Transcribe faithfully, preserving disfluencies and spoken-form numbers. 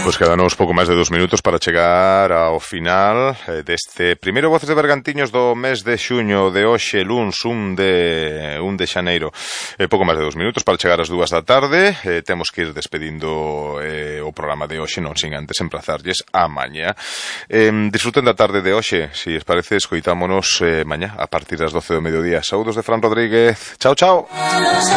Pois quedanos pouco máis de dos minutos para chegar ao final eh, deste primeiro Voces de Bergantiños do mes de xuño de hoxe, luns, un de, un de xaneiro. Eh, pouco máis de dos minutos para chegar ás dúas da tarde. Eh, temos que ir despedindo eh, o programa de hoxe, non sin antes emprazarlles a mañá. Eh, disfruten da tarde de hoxe. Si es parece, escoitámonos eh, mañá a partir das doce do mediodía. Saúdos de Fran Rodríguez. Chao, chao.